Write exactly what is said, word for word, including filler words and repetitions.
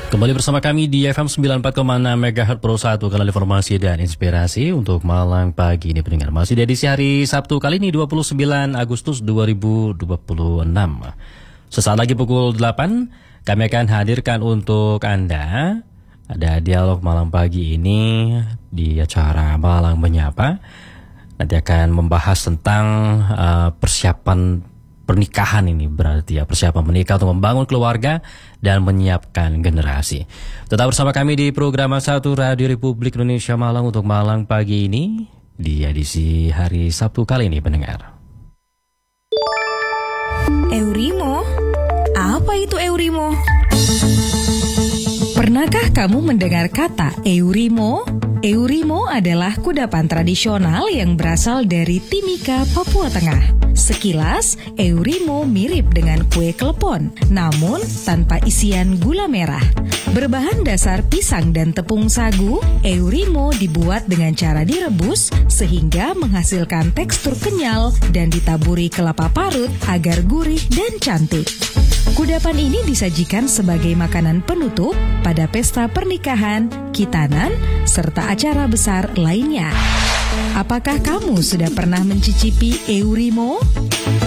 Kembali bersama kami di F M sembilan puluh empat koma enam MHz Pro satu, kanal informasi dan inspirasi untuk Malang pagi ini pendengar. Masih di edisi hari Sabtu kali ini dua puluh sembilan Agustus dua ribu dua puluh enam. Sesaat lagi pukul delapan kami akan hadirkan untuk Anda ada dialog Malang pagi ini di acara Malang Menyapa. Nanti akan membahas tentang uh, persiapan pernikahan ini, berarti ya persiapan menikah untuk membangun keluarga dan menyiapkan generasi. Tetap bersama kami di program satu Radio Republik Indonesia Malang untuk Malang pagi ini di edisi hari Sabtu kali ini pendengar. Eurimo? Apa itu Eurimo? Pernahkah kamu mendengar kata Eurimo? Eurimo adalah kudapan tradisional yang berasal dari Timika, Papua Tengah. Sekilas, Eurimo mirip dengan kue klepon, namun tanpa isian gula merah. Berbahan dasar pisang dan tepung sagu, Eurimo dibuat dengan cara direbus sehingga menghasilkan tekstur kenyal dan ditaburi kelapa parut agar gurih dan cantik. Kudapan ini disajikan sebagai makanan penutup pada pesta pernikahan, khitanan, serta acara besar lainnya. Apakah kamu sudah pernah mencicipi Eurimo?